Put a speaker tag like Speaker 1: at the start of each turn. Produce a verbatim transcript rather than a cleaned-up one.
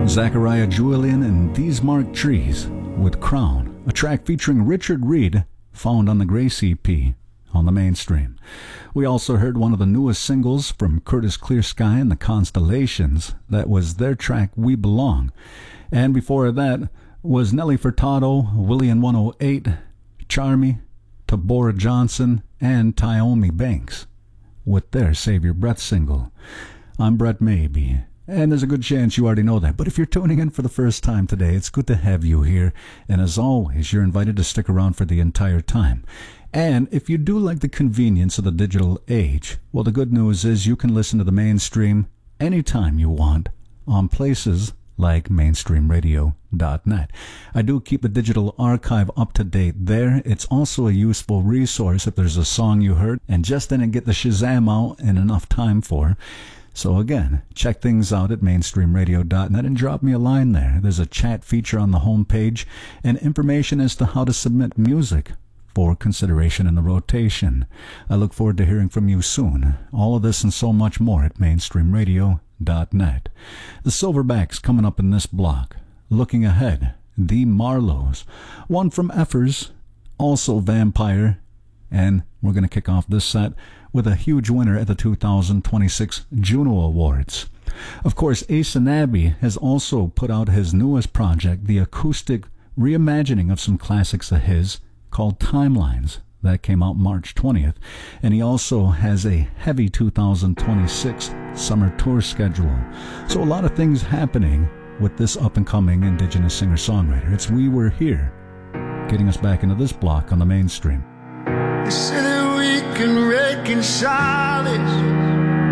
Speaker 1: Zachariah Julian and These Marked Trees with Crown, a track featuring Richard Reed, found on the Grace E P on the Mainstream. We also heard one of the newest singles from Curtis Clear Sky and the Constellations. That was their track, We Belong. And before that was Nelly Furtado, William one oh eight, Charmy, Tabora Johnson, and Tyomi Banks with their Save Your Breath single. I'm Brett Maybe, and there's a good chance you already know that. But if you're tuning in for the first time today, it's good to have you here. And as always, you're invited to stick around for the entire time. And if you do like the convenience of the digital age, well, the good news is you can listen to the Mainstream anytime you want on places like mainstream radio dot net. I do keep the digital archive up to date there. It's also a useful resource if there's a song you heard and just didn't get the Shazam out in enough time for. So again, check things out at mainstream radio dot net and drop me a line there. There's a chat feature on the homepage and information as to how to submit music for consideration in the rotation. I look forward to hearing from you soon. All of this and so much more at mainstream radio dot net. The Silverbacks coming up in this block. Looking ahead, the Marlows. One from Effers, also Vampire. And we're going to kick off this set with a huge winner at the two thousand twenty-six Juno Awards. Of course, Ace and Abby has also put out his newest project, the acoustic reimagining of some classics of his called Timelines. That came out March twentieth. And he also has a heavy two thousand twenty-six summer tour schedule. So a lot of things happening with this up-and-coming Indigenous singer-songwriter. It's We Were Here, getting us back into this block on the Mainstream.
Speaker 2: They say that we can reconcile this.